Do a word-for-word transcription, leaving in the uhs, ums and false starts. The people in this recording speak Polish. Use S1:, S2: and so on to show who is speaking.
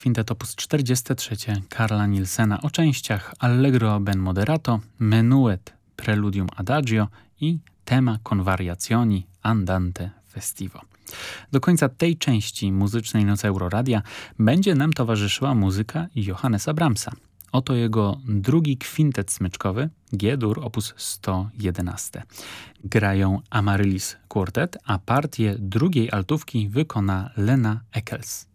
S1: Kwintet op. czterdziesty trzy Carla Nielsena o częściach Allegro ben moderato, Menuet Preludium Adagio i Tema con variazioni Andante festivo. Do końca tej części muzycznej Nocy Euroradia będzie nam towarzyszyła muzyka Johannesa Brahmsa. Oto jego drugi kwintet smyczkowy G-dur op. sto jedenaście. Grają Amaryllis Quartet, a partię drugiej altówki wykona Lena Eccles.